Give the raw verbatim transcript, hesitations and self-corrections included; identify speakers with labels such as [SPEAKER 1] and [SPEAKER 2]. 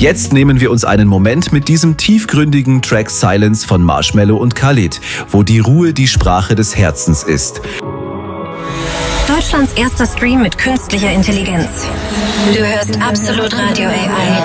[SPEAKER 1] Jetzt nehmen wir uns einen Moment mit diesem tiefgründigen Track Silence von Marshmello und Khalid, wo die Ruhe die Sprache des Herzens ist.
[SPEAKER 2] Deutschlands erster Stream mit künstlicher Intelligenz. Du hörst Absolut Radio A I.